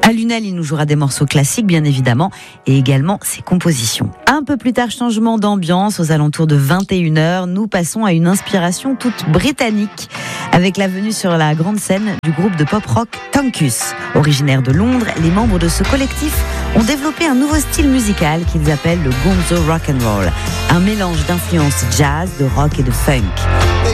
À Lunel, il nous jouera des morceaux classiques, bien évidemment, et également ses compositions. Un peu plus tard, changement d'ambiance, aux alentours de 21h, nous passons à une inspiration toute britannique, avec la venue sur la grande scène du groupe de pop-rock Tonkus. Originaire de Londres, les membres de ce collectif ont développé un nouveau style musical qu'ils appellent le gonzo rock and roll, un mélange d'influences jazz, de rock et de funk.